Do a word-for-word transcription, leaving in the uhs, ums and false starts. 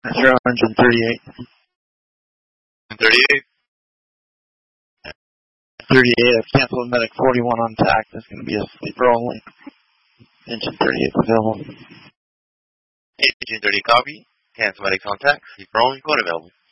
Zero engine thirty-eight. thirty-eight. thirty-eight, I've canceled medic forty-one on tack. That's going to be a sleeper only. Engine thirty-eight available. Engine thirty, copy. Cancel medic on tack. Sleeper only. Code available.